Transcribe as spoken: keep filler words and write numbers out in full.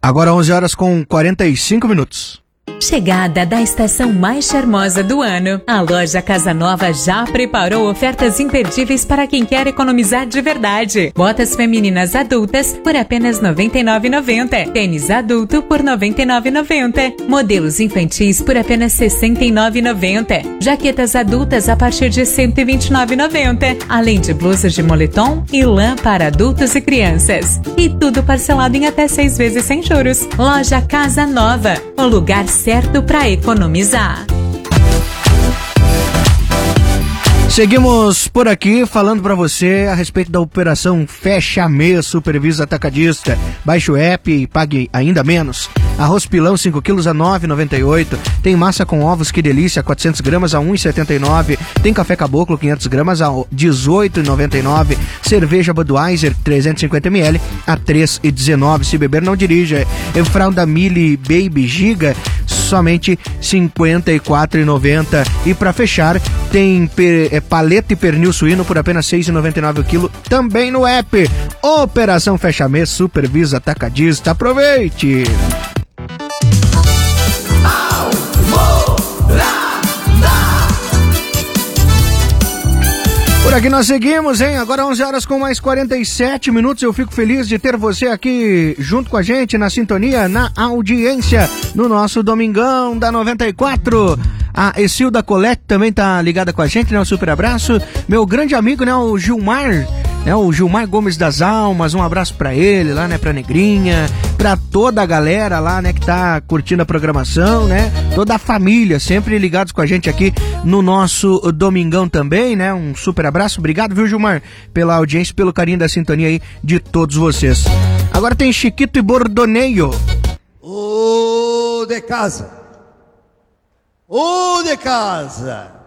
Agora onze horas com quarenta e cinco minutos. Chegada da estação mais charmosa do ano, a loja Casa Nova já preparou ofertas imperdíveis para quem quer economizar de verdade. Botas femininas adultas por apenas noventa e nove reais e noventa centavos. Tênis adulto por noventa e nove reais e noventa centavos. Modelos infantis por apenas sessenta e nove reais e noventa centavos. Jaquetas adultas a partir de cento e vinte e nove reais e noventa centavos. Além de blusas de moletom e lã para adultos e crianças. E tudo parcelado em até seis vezes sem juros. Loja Casa Nova, o lugar certo para economizar. Seguimos por aqui falando para você a respeito da operação Fecha Mês Supervisa Atacadista. Baixe o app e pague ainda menos. Arroz pilão cinco quilos a nove reais e noventa e oito centavos. Tem massa com ovos, que delícia, quatrocentas gramas a um real e setenta e nove centavos. Tem café caboclo quinhentas gramas a dezoito reais e noventa e nove centavos. Cerveja Budweiser trezentos e cinquenta mililitros a três reais e dezenove centavos. Se beber, não dirija. E fralda Mili Baby Giga somente cinquenta e quatro reais e noventa centavos. E para fechar, tem per, é, paleta e pernil suíno por apenas seis reais e noventa e nove centavos o quilo, também no app. Operação Fecha Mês Supervisa Atacadista. Aproveite! Por aqui nós seguimos, hein? Agora onze horas com mais quarenta e sete minutos. Eu fico feliz de ter você aqui junto com a gente, na sintonia, na audiência, no nosso Domingão da noventa e quatro. A Essilda Colette também tá ligada com a gente, né? Um super abraço. Meu grande amigo, né? O Gilmar, né? O Gilmar Gomes das Almas, um abraço pra ele lá, né? Pra Negrinha, pra toda a galera lá, né? Que tá curtindo a programação, né? Toda a família, sempre ligados com a gente aqui no nosso Domingão também, né? Um super abraço, obrigado, viu, Gilmar? Pela audiência, pelo carinho da sintonia aí de todos vocês. Agora tem Chiquito e Bordoneio. Ô de casa, ô de casa,